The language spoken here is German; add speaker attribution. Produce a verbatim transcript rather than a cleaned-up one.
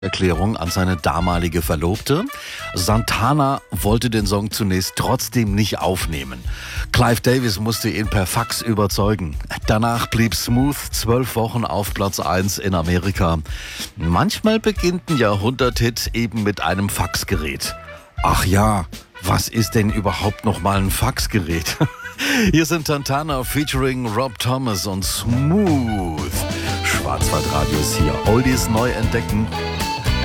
Speaker 1: Erklärung an seine damalige Verlobte. Santana wollte den Song zunächst trotzdem nicht aufnehmen. Clive Davis musste ihn per Fax überzeugen. Danach blieb Smooth zwölf Wochen auf Platz eins in Amerika. Manchmal beginnt ein Jahrhunderthit eben mit einem Faxgerät. Ach ja, was ist denn überhaupt noch mal ein Faxgerät? Hier sind Santana featuring Rob Thomas und Smooth. Schwarzwaldradio ist hier. Oldies neu entdecken.